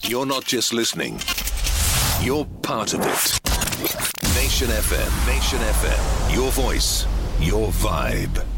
You're not just listening, you're part of it. Nation FM, your voice, your vibe.